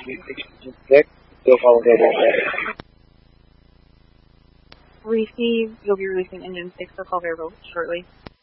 6, still calling Variable. Receive, you'll be releasing engine 6 for call Variable shortly.